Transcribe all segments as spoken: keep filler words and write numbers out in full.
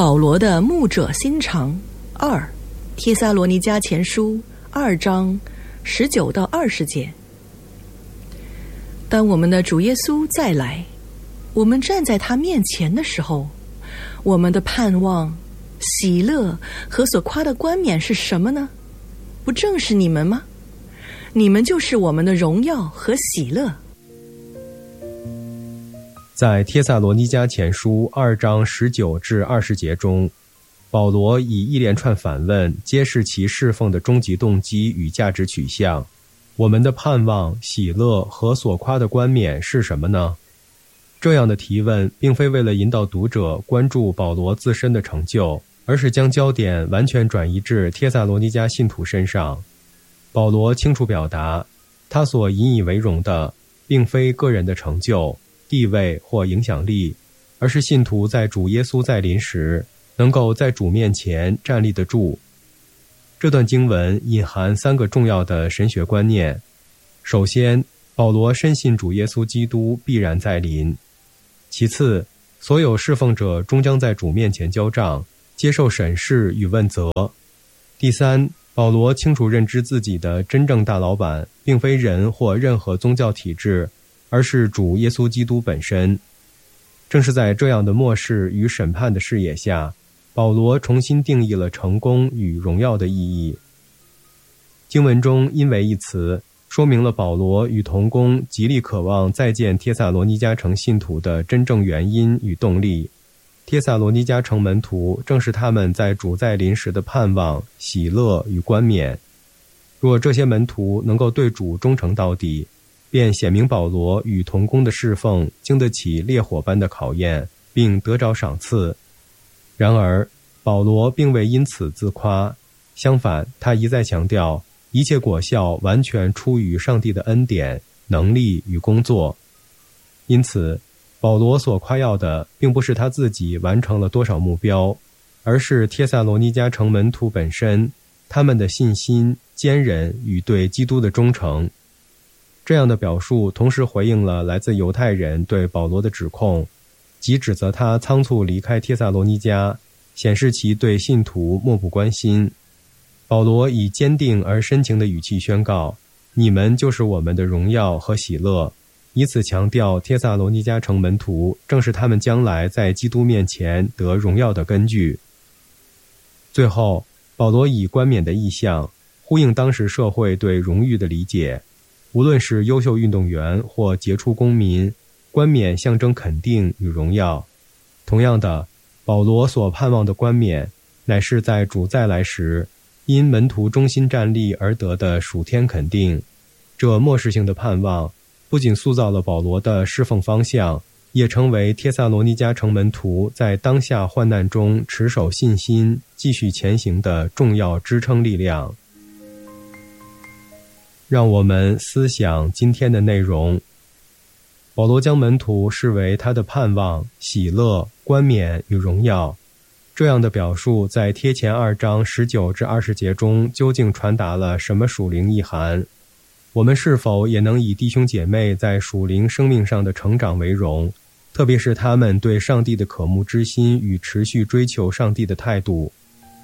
保罗的牧者心肠二，帖撒罗尼迦前书二章十九到二十节。当我们的主耶稣再来，我们站在他面前的时候，我们的盼望、喜乐和所夸的冠冕是什么呢？不正是你们吗？你们就是我们的荣耀和喜乐。 在帖撒罗尼迦前书二章十九至二十节中，保罗以一连串反问揭示其侍奉的终极动机与价值取向。我们的盼望、喜乐和所夸的冠冕是什么呢？这样的提问并非为了引导读者关注保罗自身的成就，而是将焦点完全转移至帖撒罗尼迦信徒身上。保罗清楚表达，他所引以为荣的并非个人的成就、地位或影响力，而是信徒在主耶稣再临时能够在主面前站立得住。这段经文隐含三个重要的神学观念。首先，保罗深信主耶稣基督必然再临。其次，所有侍奉者终将在主面前交账，接受审视与问责。第三，保罗清楚认知自己的真正大老板并非人或任何宗教体制，而是主耶稣基督本身。正是在这样的默示与审判的视野下，保罗重新定义了成功与荣耀的意义。经文中因为一词说明了保罗与同工极力渴望再见帖撒罗尼迦城信徒的真正原因与动力。帖撒罗尼迦城门徒正是他们在主再临时的盼望、喜乐与冠冕。若这些门徒能够对主忠诚到底，便显明保罗与同工的侍奉经得起烈火般的考验，并得着赏赐。然而，保罗并未因此自夸，相反，他一再强调，一切果效完全出于上帝的恩典、能力与工作。因此，保罗所夸耀的并不是他自己完成了多少目标，而是帖撒罗尼迦城门徒本身，他们的信心、坚韧与对基督的忠诚。这样的表述同时回应了来自犹太人对保罗的指控，即指责他仓促离开帖撒罗尼迦，显示其对信徒漠不关心。保罗以坚定而深情的语气宣告，你们就是我们的荣耀和喜乐，以此强调帖撒罗尼迦城门徒正是他们将来在基督面前得荣耀的根据。最后，保罗以冠冕的意象呼应当时社会对荣誉的理解，无论是优秀运动员或杰出公民，冠冕象征肯定与荣耀。同样的，保罗所盼望的冠冕乃是在主再来时因门徒忠心站立而得的属天肯定。这末世性的盼望不仅塑造了保罗的侍奉方向，也成为帖撒罗尼迦城门徒在当下患难中持守信心、继续前行的重要支撑力量。让我们思想今天的内容。保罗将门徒视为他的盼望、喜乐、冠冕与荣耀。这样的表述在帖前二章十九至二十节中究竟传达了什么属灵意涵？我们是否也能以弟兄姐妹在属灵生命上的成长为荣，特别是他们对上帝的渴慕之心与持续追求上帝的态度？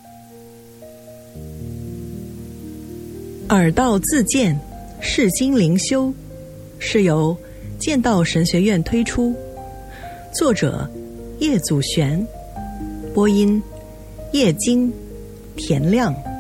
耳道自荐，释经灵修，是由剑道神学院推出，作者叶祖璇，播音叶金、田亮。